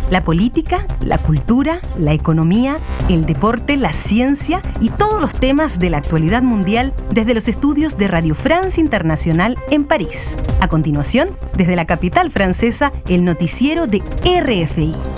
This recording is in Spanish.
La política, la cultura, la economía, el deporte, la ciencia y todos los temas de la actualidad mundial desde los estudios de Radio France Internacional en París. A continuación, desde la capital francesa, el noticiero de RFI.